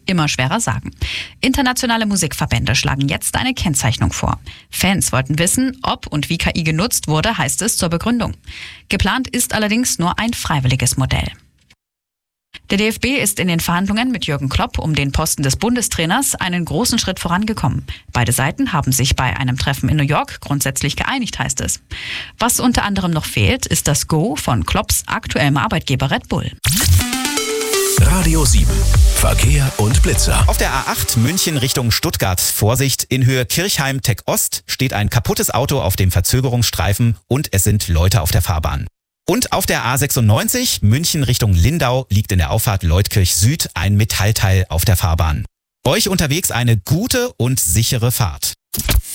immer schwerer sagen. Internationale Musikverbände schlagen jetzt eine Kennzeichnung vor. Fans wollten wissen, ob und wie KI genutzt wurde, heißt es zur Begründung. Geplant ist allerdings nur ein freiwilliges Modell. Der DFB ist in den Verhandlungen mit Jürgen Klopp um den Posten des Bundestrainers einen großen Schritt vorangekommen. Beide Seiten haben sich bei einem Treffen in New York grundsätzlich geeinigt, heißt es. Was unter anderem noch fehlt, ist das Go von Klopps aktuellem Arbeitgeber Red Bull. Radio 7. Verkehr und Blitzer. Auf der A8 München Richtung Stuttgart. Vorsicht, in Höhe Kirchheim-Tech Ost steht ein kaputtes Auto auf dem Verzögerungsstreifen und es sind Leute auf der Fahrbahn. Und auf der A96 München Richtung Lindau liegt in der Auffahrt Leutkirch Süd ein Metallteil auf der Fahrbahn. Euch unterwegs eine gute und sichere Fahrt.